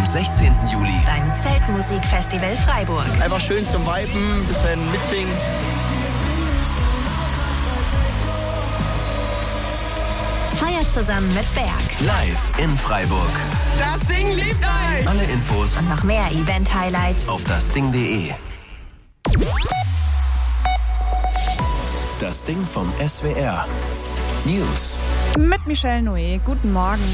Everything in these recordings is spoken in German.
am 16. Juli beim Zeltmusikfestival Freiburg. Einfach schön zum Viben, bisschen mitsingen. Feiert zusammen mit Berg. Live in Freiburg. Das Ding liebt euch! Alle Infos Und noch mehr Event-Highlights auf dasding.de. Das Ding vom SWR. News. Mit Michelle Noé. Guten Morgen.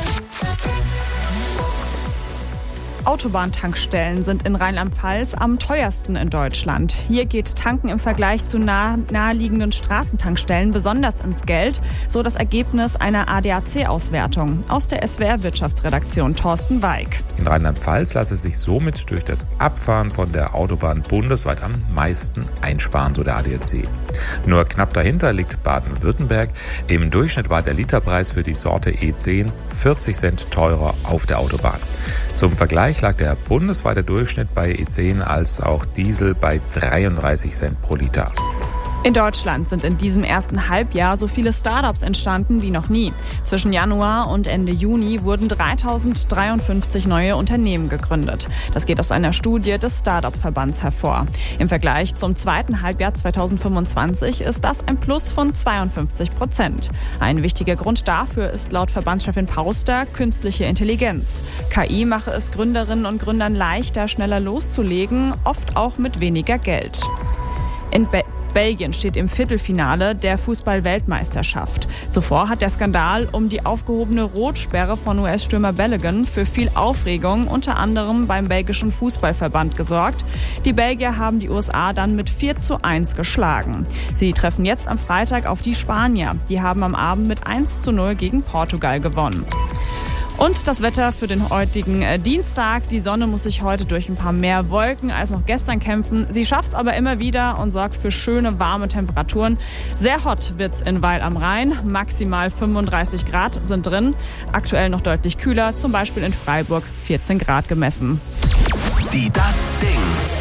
Autobahntankstellen sind in Rheinland-Pfalz am teuersten in Deutschland. Hier geht Tanken im Vergleich zu naheliegenden Straßentankstellen besonders ins Geld, so das Ergebnis einer ADAC-Auswertung. Aus der SWR-Wirtschaftsredaktion Thorsten Weig. In Rheinland-Pfalz lasse sich somit durch das Abfahren von der Autobahn bundesweit am meisten einsparen, so der ADAC. Nur knapp dahinter liegt Baden-Württemberg. Im Durchschnitt war der Literpreis für die Sorte E10 40 Cent teurer auf der Autobahn. Zum Vergleich lag der bundesweite Durchschnitt bei E10 als auch Diesel bei 33 Cent pro Liter. In Deutschland sind in diesem ersten Halbjahr so viele Startups entstanden wie noch nie. Zwischen Januar und Ende Juni wurden 3053 neue Unternehmen gegründet. Das geht aus einer Studie des Startup-Verbands hervor. Im Vergleich zum zweiten Halbjahr 2025 ist das ein Plus von 52%. Ein wichtiger Grund dafür ist laut Verbandschefin Pauster künstliche Intelligenz. KI mache es Gründerinnen und Gründern leichter, schneller loszulegen, oft auch mit weniger Geld. In Belgien steht im Viertelfinale der Fußball-Weltmeisterschaft. Zuvor hat der Skandal um die aufgehobene Rotsperre von US-Stürmer Balogun für viel Aufregung, unter anderem beim belgischen Fußballverband, gesorgt. Die Belgier haben die USA dann mit 4:1 geschlagen. Sie treffen jetzt am Freitag auf die Spanier. Die haben am Abend mit 1:0 gegen Portugal gewonnen. Und das Wetter für den heutigen Dienstag. Die Sonne muss sich heute durch ein paar mehr Wolken als noch gestern kämpfen. Sie schafft es aber immer wieder und sorgt für schöne, warme Temperaturen. Sehr hot wird's in Weil am Rhein. Maximal 35 Grad sind drin. Aktuell noch deutlich kühler, zum Beispiel in Freiburg 14 Grad gemessen. Die Das Ding.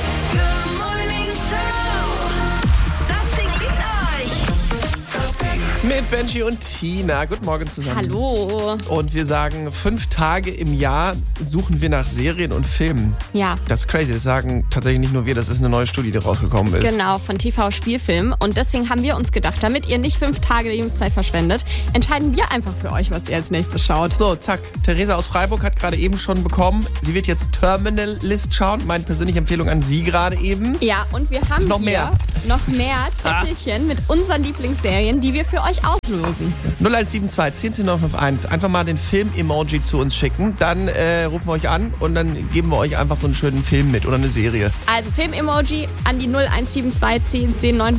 Mit Benji und Tina. Guten Morgen zusammen. Hallo. Und wir sagen, 5 Tage im Jahr suchen wir nach Serien und Filmen. Ja. Das ist crazy. Das sagen tatsächlich nicht nur wir, das ist eine neue Studie, die rausgekommen ist. Genau, von TV Spielfilm. Und deswegen haben wir uns gedacht, damit ihr nicht 5 Tage der Lebenszeit verschwendet, entscheiden wir einfach für euch, was ihr als nächstes schaut. So, zack. Theresa aus Freiburg hat gerade eben schon bekommen. Sie wird jetzt Terminal List schauen. Meine persönliche Empfehlung an Sie gerade eben. Ja, und wir haben noch mehr Zettelchen mit unseren Lieblingsserien, die wir für euch auslosen. 0172 10951. Einfach mal den Film-Emoji zu uns schicken. Dann rufen wir euch an und dann geben wir euch einfach so einen schönen Film mit oder eine Serie. Also Film-Emoji an die 0172 10 10 9